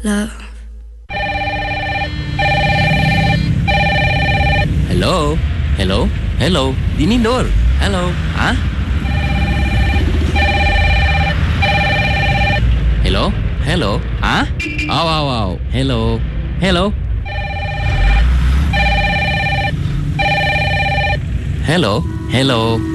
love. Hello? Hello? Hello? Dini Nur? Hello? Ha? Hello? Hello? Ha? Wow, wow, wow. Hello? Hello? Hello? Hello?